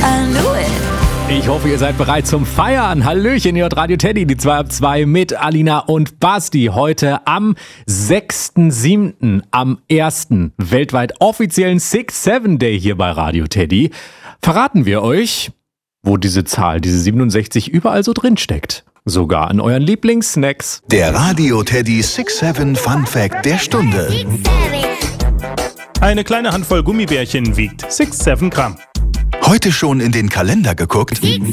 Ich hoffe, ihr seid bereit zum Feiern. Hallöchen, ihr hört Radio Teddy, die 2 ab 2 mit Alina und Basti. Heute am 6.7., am ersten weltweit offiziellen 6-7 Day hier bei Radio Teddy, verraten wir euch, wo diese Zahl, diese 67 überall so drin steckt. Sogar an euren Lieblingssnacks. Der Radio Teddy 6-7 Fun Fact der Stunde. Eine kleine Handvoll Gummibärchen wiegt 6-7 Gramm. Heute schon in den Kalender geguckt?